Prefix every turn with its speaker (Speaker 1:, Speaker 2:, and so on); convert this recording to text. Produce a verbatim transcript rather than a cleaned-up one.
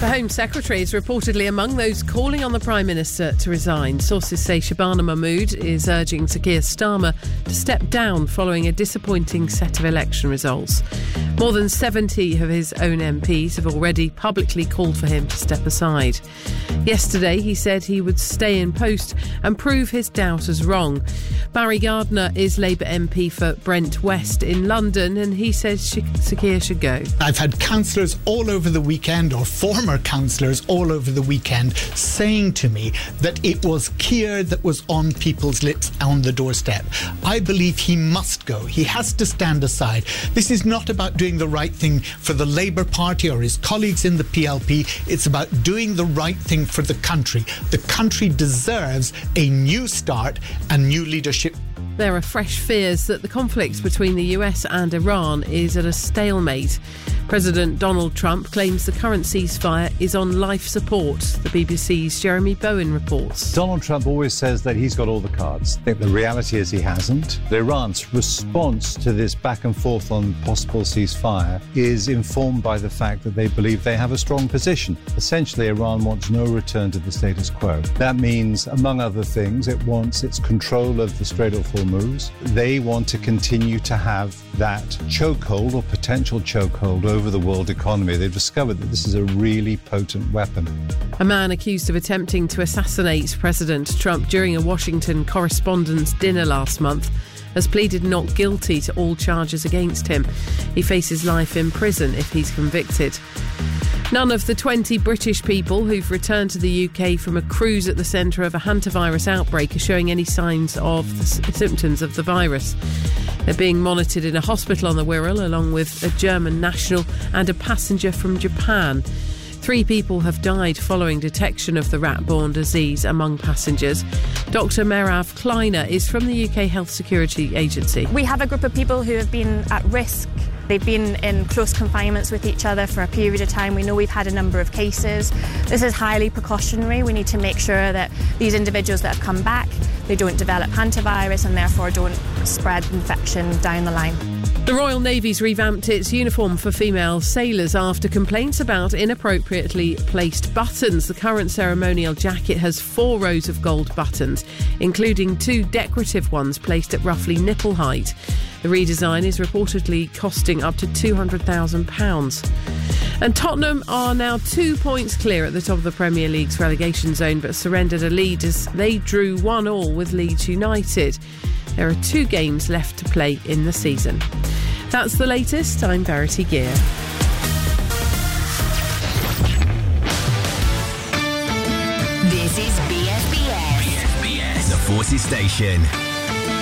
Speaker 1: The Home Secretary is reportedly among those calling on the Prime Minister to resign. Sources say Shabana Mahmood is urging Sir Keir Starmer to step down following a disappointing set of election results. More than seventy of his own M Ps have already publicly called for him to step aside. Yesterday, he said he would stay in post and prove his doubters wrong. Barry Gardner is Labour M P for Brent West in London, and he says Sir Keir should go.
Speaker 2: I've had councillors all over the weekend, or former councillors all over the weekend, saying to me that it was Keir that was on people's lips on the doorstep. I believe he must go. He has to stand aside. This is not about doing the right thing for the Labour Party or his colleagues in the P L P. It's about doing the right thing for the country. The country deserves a new start and new leadership.
Speaker 1: There are fresh fears that the conflict between the U S and Iran is at a stalemate. President Donald Trump claims the current ceasefire is on life support. The B B C's Jeremy Bowen reports.
Speaker 3: Donald Trump always says that he's got all the cards. I think the reality is he hasn't. Iran's response to this back and forth on possible ceasefire is informed by the fact that they believe they have a strong position. Essentially, Iran wants no return to the status quo. That means, among other things, it wants its control of the Strait of Hormuz. They want to continue to have that chokehold or potential chokehold over the world economy. They've discovered that this is a really potent weapon.
Speaker 1: A man accused of attempting to assassinate President Trump during a Washington Correspondents' Dinner last month has pleaded not guilty to all charges against him. He faces life in prison if he's convicted. None of the twenty British people who've returned to the U K from a cruise at the centre of a hantavirus outbreak are showing any signs of the symptoms of the virus. They're being monitored in a hospital on the Wirral, along with a German national and a passenger from Japan. Three people have died following detection of the rat-borne disease among passengers. Doctor Merav Kleiner is from the U K Health Security Agency.
Speaker 4: We have a group of people who have been at risk. They've been in close confinements with each other for a period of time. We know we've had a number of cases. This is highly precautionary. We need to make sure that these individuals that have come back, they don't develop hantavirus and therefore don't spread infection down the line.
Speaker 1: The Royal Navy's revamped its uniform for female sailors after complaints about inappropriately placed buttons. The current ceremonial jacket has four rows of gold buttons, including two decorative ones placed at roughly nipple height. The redesign is reportedly costing up to two hundred thousand pounds. And Tottenham are now two points clear at the top of the Premier League's relegation zone, but surrendered a lead as they drew one all with Leeds United. There are two games left to play in the season. That's the latest. I'm Verity Gear.
Speaker 5: This is B S B S.
Speaker 6: B S B S, the Forces Station.